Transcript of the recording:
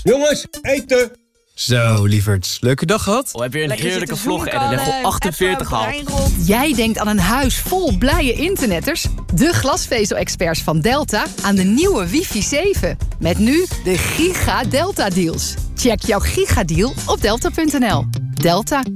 Jongens, eten! Zo, lieverds. Leuke dag gehad? Heb je een heerlijke vlog en een level 48 gehaald? Jij denkt aan een huis vol blije internetters? De glasvezel-experts van Delta aan de nieuwe wifi 7. Met nu de Giga Delta Deals. Check jouw Giga-deal op delta.nl. Delta.